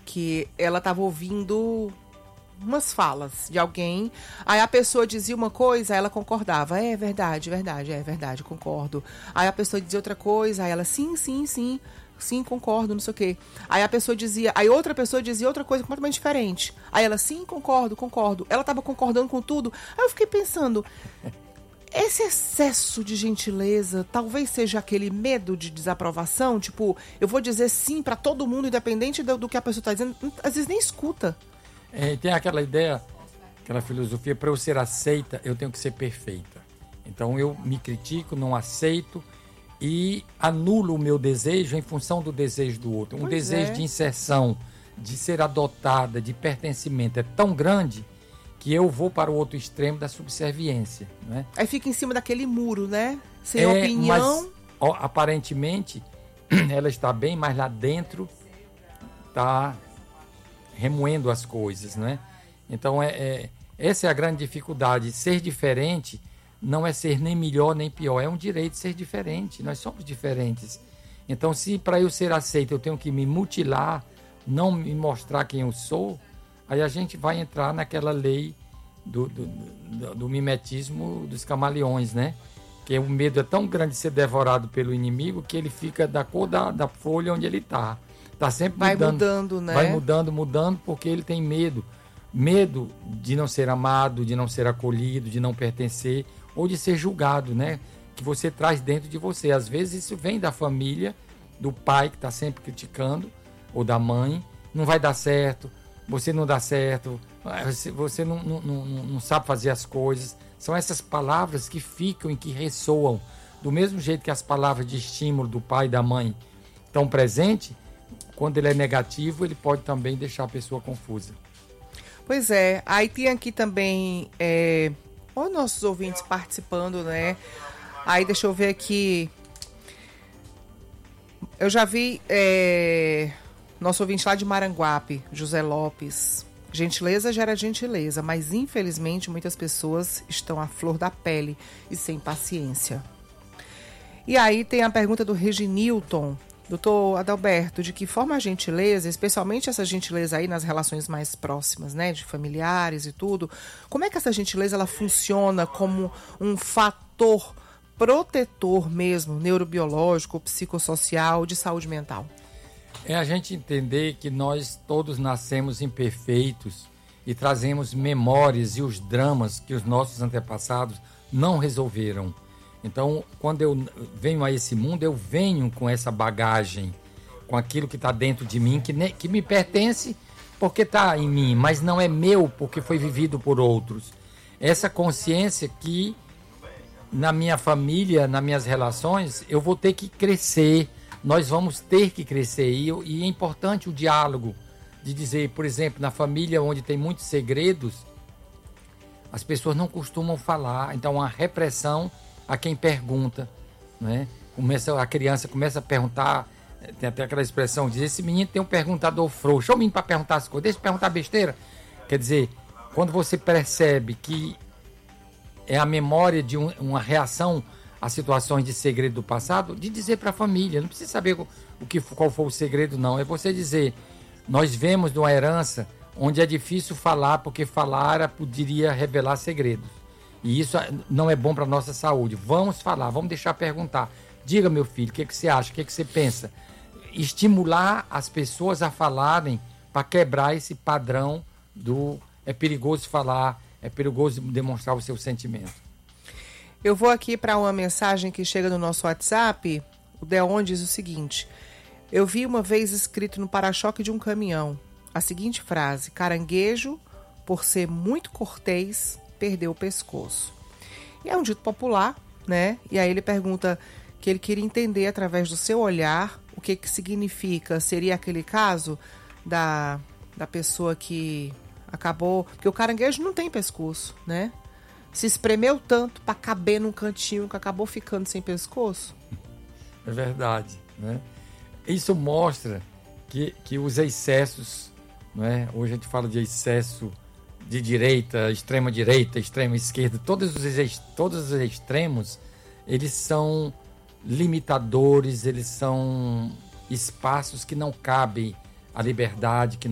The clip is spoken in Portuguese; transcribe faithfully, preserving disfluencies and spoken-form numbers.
que ela estava ouvindo umas falas de alguém, aí a pessoa dizia uma coisa, aí ela concordava, é verdade, verdade, é verdade, concordo. Aí a pessoa dizia outra coisa, aí ela, sim, sim, sim, sim, concordo, não sei o quê. Aí a pessoa dizia, aí outra pessoa dizia outra coisa completamente diferente. Aí ela, sim, concordo, concordo. Ela estava concordando com tudo. Aí eu fiquei pensando, esse excesso de gentileza talvez seja aquele medo de desaprovação, tipo, eu vou dizer sim para todo mundo, independente do, do que a pessoa está dizendo, às vezes nem escuta. É, tem aquela ideia, aquela filosofia, para eu ser aceita, eu tenho que ser perfeita. Então eu me critico, não aceito e anulo o meu desejo em função do desejo do outro. Um Pois desejo é. de inserção, de ser adotada, de pertencimento é tão grande que eu vou para o outro extremo da subserviência, né? Aí fica em cima daquele muro, né? Sem É, opinião. mas, ó, aparentemente ela está bem, mas lá dentro está remoendo as coisas, né? Então é, é, essa é a grande dificuldade. Ser diferente não é ser nem melhor nem pior, é um direito ser diferente. Nós somos diferentes. Então, se para eu ser aceito eu tenho que me mutilar, não me mostrar quem eu sou, aí a gente vai entrar naquela lei do, do, do, do mimetismo dos camaleões, né? Que o medo é tão grande de ser devorado pelo inimigo que ele fica da cor da, da folha onde ele está. Está sempre Vai mudando, mudando, né? Vai mudando, mudando, porque ele tem medo. Medo de não ser amado, de não ser acolhido, de não pertencer, ou de ser julgado, né? Que você traz dentro de você. Às vezes isso vem da família, do pai que está sempre criticando, ou da mãe. Não vai dar certo, você não dá certo, você, você não, não, não, não sabe fazer as coisas. São essas palavras que ficam e que ressoam. Do mesmo jeito que as palavras de estímulo do pai e da mãe estão presentes, quando ele é negativo, ele pode também deixar a pessoa confusa. Pois é, aí tem aqui também é, os nossos ouvintes participando, né? Aí deixa eu ver aqui. Eu já vi é, nosso ouvinte lá de Maranguape, José Lopes. Gentileza gera gentileza, mas infelizmente muitas pessoas estão à flor da pele e sem paciência. E aí tem a pergunta do Reginilton. Doutor Adalberto, de que forma a gentileza, especialmente essa gentileza aí nas relações mais próximas, né, de familiares e tudo, como é que essa gentileza ela funciona como um fator protetor mesmo, neurobiológico, psicossocial, de saúde mental? É a gente entender que nós todos nascemos imperfeitos e trazemos memórias e os dramas que os nossos antepassados não resolveram. Então, quando eu venho a esse mundo, eu venho com essa bagagem, com aquilo que está dentro de mim, que, ne, que me pertence porque está em mim, mas não é meu porque foi vivido por outros. Essa consciência que na minha família, nas minhas relações, eu vou ter que crescer, nós vamos ter que crescer. E, e é importante o diálogo, de dizer, por exemplo, na família onde tem muitos segredos, as pessoas não costumam falar, então a repressão a quem pergunta, né? Começa, a criança começa a perguntar, tem até aquela expressão, diz, esse menino tem um perguntador frouxo, é o menino para perguntar as coisas, deixa eu perguntar besteira. Quer dizer, quando você percebe que é a memória de um, uma reação a situações de segredo do passado, de dizer para a família, não precisa saber o, o que, qual foi o segredo não, é você dizer, nós vemos de uma herança onde é difícil falar, porque falar poderia revelar segredos. E isso não é bom para a nossa saúde. Vamos falar, vamos deixar perguntar. Diga, meu filho, o que, é que você acha? O que, é que você pensa? Estimular as pessoas a falarem para quebrar esse padrão do é perigoso falar, é perigoso demonstrar o seu sentimento. Eu vou aqui para uma mensagem que chega no nosso WhatsApp. O Deon diz o seguinte: eu vi uma vez escrito no para-choque de um caminhão a seguinte frase: caranguejo, por ser muito cortês, perdeu o pescoço. E é um dito popular, né? E aí ele pergunta que ele queria entender através do seu olhar o que que significa. Seria aquele caso da, da pessoa que acabou... Porque o caranguejo não tem pescoço, né? Se espremeu tanto para caber num cantinho que acabou ficando sem pescoço. É verdade, né? Isso mostra que, que os excessos, né? Hoje a gente fala de excesso de direita, extrema direita, extrema esquerda, todos os, todos os extremos, eles são limitadores, eles são espaços que não cabem a liberdade, que